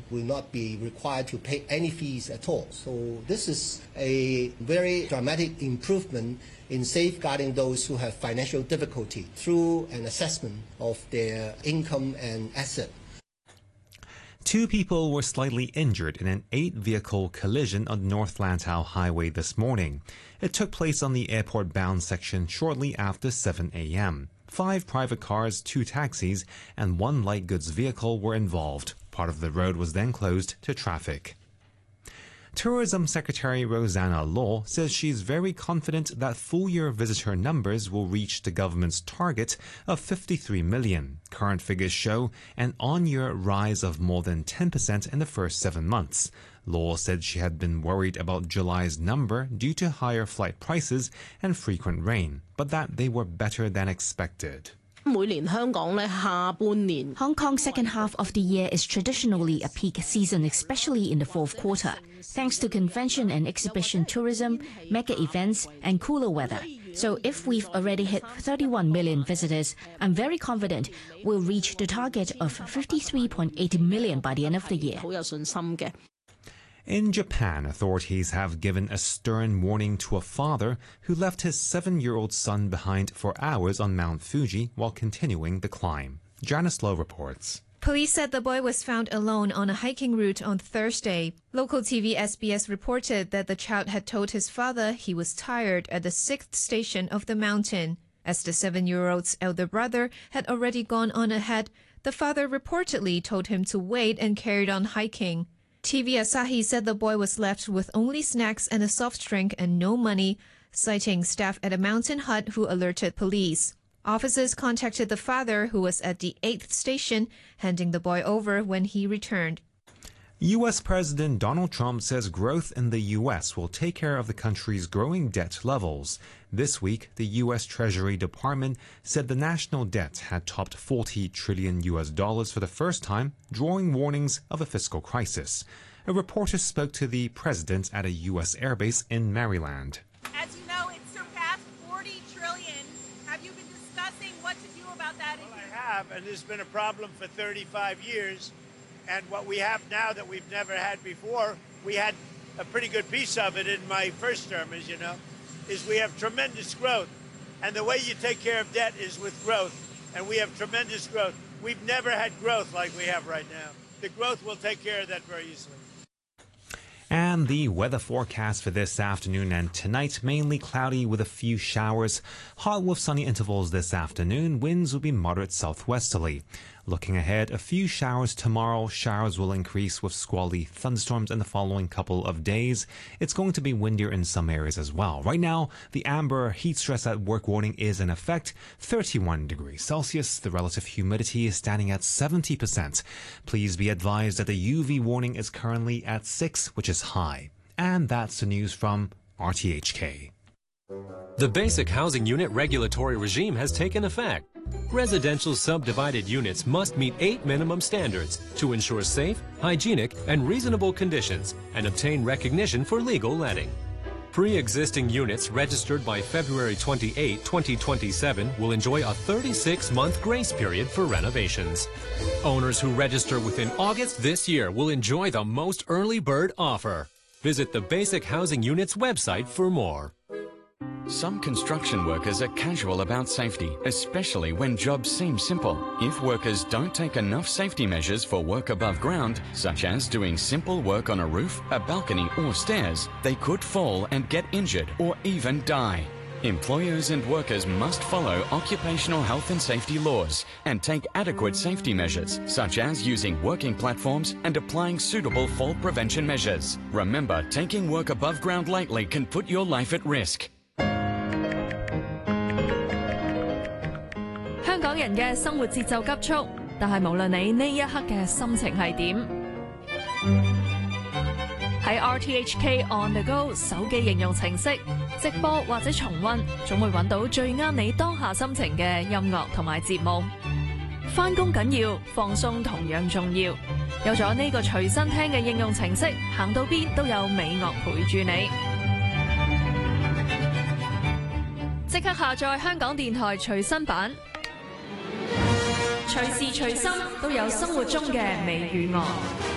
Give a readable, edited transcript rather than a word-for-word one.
will not be required to pay any fees at all. So this is a very dramatic improvement in safeguarding those who have financial difficulty through an assessment of their income and asset. 2 people were slightly injured in an 8-vehicle collision on North Lantau Highway this morning. It took place on the airport-bound section shortly after 7 a.m. 5 private cars, 2 taxis, and 1 light goods vehicle were involved. Part of the road was then closed to traffic. Tourism Secretary Rosanna Law says she's very confident that full-year visitor numbers will reach the government's target of 53 million. Current figures show an on-year rise of more than 10% in the first 7 months. Law said she had been worried about July's number due to higher flight prices and frequent rain, but that they were better than expected. Hong Kong's second half of the year is traditionally a peak season, especially in the fourth quarter, thanks to convention and exhibition tourism, mega events, and cooler weather. So if we've already hit 31 million visitors, I'm very confident we'll reach the target of 53.8 million by the end of the year. In Japan, authorities have given a stern warning to a father who left his 7-year-old son behind for hours on Mount Fuji while continuing the climb. Janice Lowe reports. Police said the boy was found alone on a hiking route on Thursday. Local TV SBS reported that the child had told his father he was tired at the 6th station of the mountain. As the 7-year-old's elder brother had already gone on ahead, the father reportedly told him to wait and carried on hiking. TV Asahi said the boy was left with only snacks and a soft drink and no money, citing staff at a mountain hut who alerted police. Officers contacted the father, who was at the 8th station, handing the boy over when he returned. U.S. President Donald Trump says growth in the U.S. will take care of the country's growing debt levels. This week, the U.S. Treasury Department said the national debt had topped $40 trillion for the first time, drawing warnings of a fiscal crisis. A reporter spoke to the president at a U.S. airbase in Maryland. As you know, it surpassed $40 trillion. Have you been discussing what to do about that? Well, I have, and this has been a problem for 35 years. And what we have now that we've never had before, we had a pretty good piece of it in my first term, as you know, is we have tremendous growth. And the way you take care of debt is with growth. And we have tremendous growth. We've never had growth like we have right now. The growth will take care of that very easily. And the weather forecast for this afternoon and tonight, mainly cloudy with a few showers. Hot with sunny intervals this afternoon. Winds will be moderate southwesterly. Looking ahead, a few showers tomorrow. Showers will increase with squally thunderstorms in the following couple of days. It's going to be windier in some areas as well. Right now, the amber heat stress at work warning is in effect, 31 degrees Celsius. The relative humidity is standing at 70%. Please be advised that the UV warning is currently at 6, which is high. And that's the news from RTHK. The Basic Housing Unit regulatory regime has taken effect. Residential subdivided units must meet 8 minimum standards to ensure safe, hygienic, and reasonable conditions and obtain recognition for legal letting. Pre-existing units registered by February 28, 2027 will enjoy a 36-month grace period for renovations. Owners who register within August this year will enjoy the most early bird offer. Visit the Basic Housing Unit's website for more. Some construction workers are casual about safety, especially when jobs seem simple. If workers don't take enough safety measures for work above ground, such as doing simple work on a roof, a balcony or stairs, they could fall and get injured or even die. Employers and workers must follow occupational health and safety laws and take adequate safety measures, such as using working platforms and applying suitable fall prevention measures. Remember, taking work above ground lightly can put your life at risk. 香港人嘅生活節奏急速，但係無論你呢一刻嘅心情係點，喺 RTHK On The Go 手機應用程式直播或者重溫，總會揾到最啱你當下心情嘅音樂同埋節目。返工緊要，放鬆同樣重要。有咗呢個隨身聽嘅應用程式，行到邊都有美樂陪住你。即刻下載香港電台隨身版。隨時隨心都有生活中嘅美與樂。